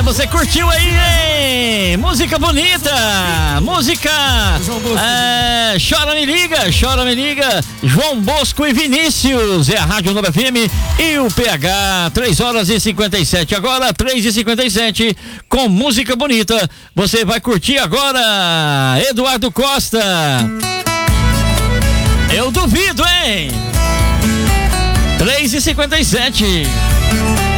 Você curtiu aí, hein? Música bonita, música Chora Me Liga, João Bosco e Vinícius, é a Rádio Nova FM e o PH, 3h57, agora 3h57, com música bonita, você vai curtir agora, Eduardo Costa, eu duvido, hein? 3h57.